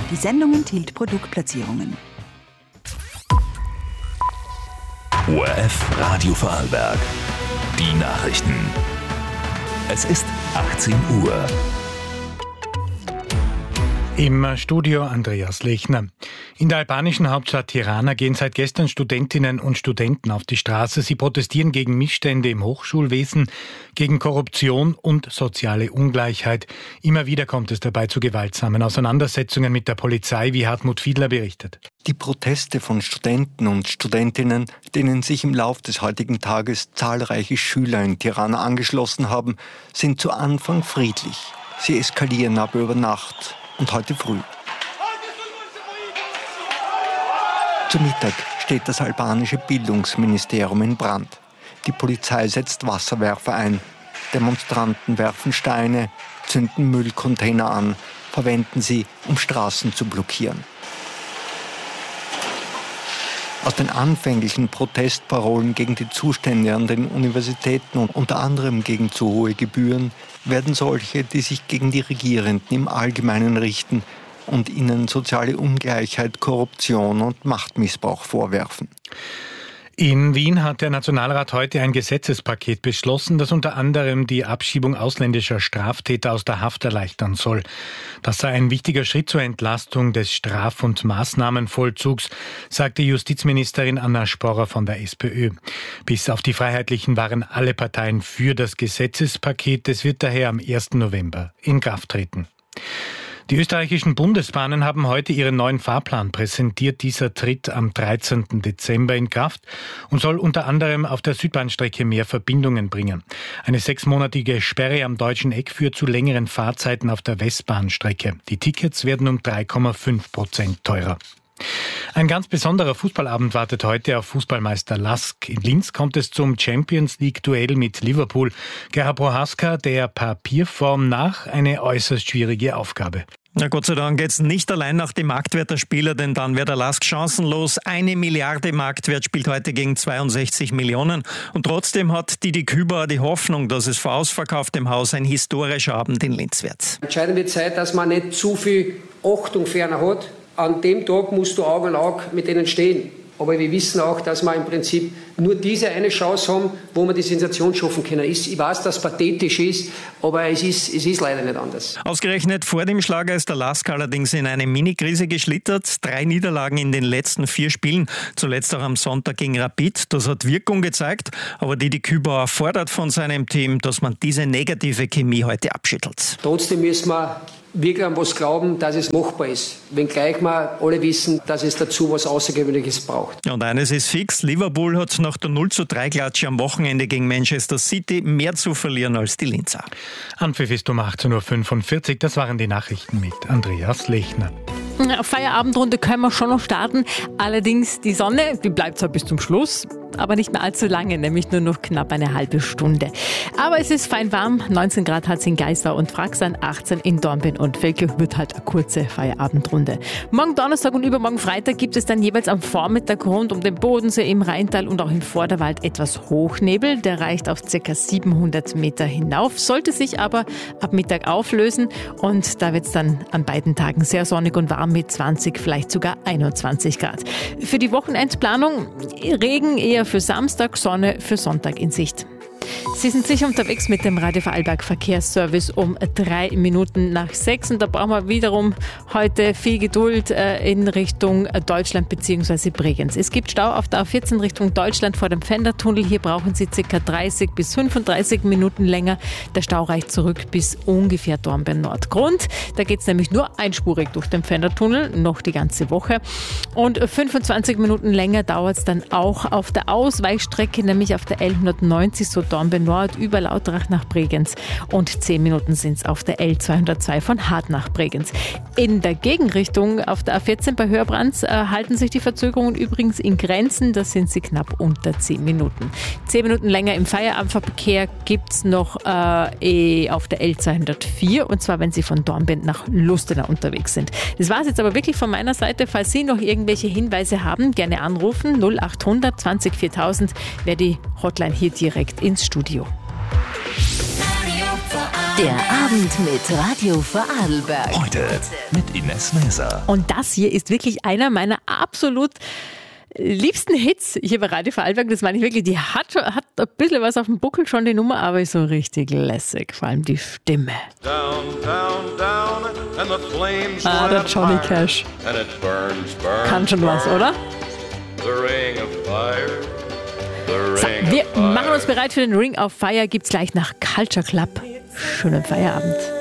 Die Sendung enthielt Produktplatzierungen. ORF Radio Vorarlberg. Die Nachrichten. Es ist 18 Uhr. Im Studio Andreas Lechner. In der albanischen Hauptstadt Tirana gehen seit gestern Studentinnen und Studenten auf die Straße. Sie protestieren gegen Missstände im Hochschulwesen, gegen Korruption und soziale Ungleichheit. Immer wieder kommt es dabei zu gewaltsamen Auseinandersetzungen mit der Polizei, wie Hartmut Fiedler berichtet. Die Proteste von Studenten und Studentinnen, denen sich im Lauf des heutigen Tages zahlreiche Schüler in Tirana angeschlossen haben, sind zu Anfang friedlich. Sie eskalieren aber über Nacht und heute früh. Zu Mittag steht das albanische Bildungsministerium in Brand. Die Polizei setzt Wasserwerfer ein. Demonstranten werfen Steine, zünden Müllcontainer an, verwenden sie, um Straßen zu blockieren. Aus den anfänglichen Protestparolen gegen die Zustände an den Universitäten und unter anderem gegen zu hohe Gebühren werden solche, die sich gegen die Regierenden im Allgemeinen richten und ihnen soziale Ungleichheit, Korruption und Machtmissbrauch vorwerfen. In Wien hat der Nationalrat heute ein Gesetzespaket beschlossen, das unter anderem die Abschiebung ausländischer Straftäter aus der Haft erleichtern soll. Das sei ein wichtiger Schritt zur Entlastung des Straf- und Maßnahmenvollzugs, sagte Justizministerin Anna Sporrer von der SPÖ. Bis auf die Freiheitlichen waren alle Parteien für das Gesetzespaket. Es wird daher am 1. November in Kraft treten. Die österreichischen Bundesbahnen haben heute ihren neuen Fahrplan präsentiert. Dieser tritt am 13. Dezember in Kraft und soll unter anderem auf der Südbahnstrecke mehr Verbindungen bringen. Eine 6-monatige Sperre am Deutschen Eck führt zu längeren Fahrzeiten auf der Westbahnstrecke. Die Tickets werden um 3,5% teurer. Ein ganz besonderer Fußballabend wartet heute auf Fußballmeister Lask. In Linz kommt es zum Champions-League-Duell mit Liverpool. Gerhard Prohaska, der Papierform nach, eine äußerst schwierige Aufgabe. Na Gott sei Dank geht's nicht allein nach dem Marktwert der Spieler, denn dann wäre der Lask chancenlos. 1 Milliarde Marktwert, spielt heute gegen 62 Millionen. Und trotzdem hat Didi Kübauer die Hoffnung, dass es vor ausverkauftem Haus ein historischer Abend in Linz wird. Entscheidend wird sein, dass man nicht zu viel Achtung ferner hat. An dem Tag musst du Auge in Auge mit denen stehen. Aber wir wissen auch, dass wir im Prinzip nur diese eine Chance haben, wo wir die Sensation schaffen können. Ich weiß, dass es pathetisch ist, aber es ist leider nicht anders. Ausgerechnet vor dem Schlager ist der Lask allerdings in eine Mini-Krise geschlittert. 3 Niederlagen in den letzten 4 Spielen, zuletzt auch am Sonntag gegen Rapid. Das hat Wirkung gezeigt, aber Didi Kübauer fordert von seinem Team, dass man diese negative Chemie heute abschüttelt. Trotzdem müssen wir wirklich an was glauben, dass es machbar ist. Wenngleich wir alle wissen, dass es dazu was Außergewöhnliches braucht. Und eines ist fix, Liverpool hat nach der 0:3-Klatsche am Wochenende gegen Manchester City mehr zu verlieren als die Linzer. Anpfiff ist um 18.45 Uhr. Das waren die Nachrichten mit Andreas Lechner. Feierabendrunde können wir schon noch starten. Allerdings die Sonne, die bleibt zwar bis zum Schluss, aber nicht mehr allzu lange, nämlich nur noch knapp eine halbe Stunde. Aber es ist fein warm. 19 Grad hat es in Geisau und Fraxern, 18 in Dornbirn und Velkirch, wird halt eine kurze Feierabendrunde. Morgen Donnerstag und übermorgen Freitag gibt es dann jeweils am Vormittag rund um den Bodensee, im Rheintal und auch im Vorderwald etwas Hochnebel. Der reicht auf ca. 700 Meter hinauf, sollte sich aber ab Mittag auflösen und da wird es dann an beiden Tagen sehr sonnig und warm mit 20, vielleicht sogar 21 Grad. Für die Wochenendplanung Regen eher für Samstag, Sonne für Sonntag in Sicht. Sie sind sicher unterwegs mit dem Radio Vorarlberg Verkehrsservice um 3 Minuten nach 6 und da brauchen wir wiederum heute viel Geduld in Richtung Deutschland bzw. Bregenz. Es gibt Stau auf der A14 Richtung Deutschland vor dem Pfändertunnel. Hier brauchen Sie ca. 30 bis 35 Minuten länger. Der Stau reicht zurück bis ungefähr Dornbirn Nord. Grund, da geht es nämlich nur einspurig durch den Pfändertunnel, noch die ganze Woche. Und 25 Minuten länger dauert es dann auch auf der Ausweichstrecke, nämlich auf der L190 so Dornbirn Nord über Lautrach nach Bregenz und 10 Minuten sind es auf der L202 von Hart nach Bregenz. In der Gegenrichtung auf der A14 bei Hörbrands halten sich die Verzögerungen übrigens in Grenzen, da sind sie knapp unter 10 Minuten. 10 Minuten länger im Feierabendverkehr gibt es noch auf der L204 und zwar wenn Sie von Dornbirn nach Lustenau unterwegs sind. Das war es jetzt aber wirklich von meiner Seite. Falls Sie noch irgendwelche Hinweise haben, gerne anrufen 0800 20 4000 wäre die Hotline hier direkt ins Studio. Der Abend mit Radio Vorarlberg. Heute mit Ines Maeser. Und das hier ist wirklich einer meiner absolut liebsten Hits hier bei Radio Vorarlberg. Das meine ich wirklich. Die hat ein bisschen was auf dem Buckel schon, die Nummer, aber ist so richtig lässig. Vor allem die Stimme. Down, down, down, and the flames Der Johnny Cash. and it burns, burns, Kann schon was, oder? The ring of fire. The So, ring wir of fire. machen uns bereit für den Ring of Fire. Gibt's gleich nach Culture Club. Schönen Feierabend.